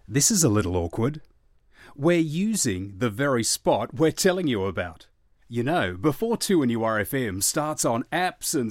This is a little awkward. We're using the very spot we're telling you about. You know, before 2NURFM starts on apps and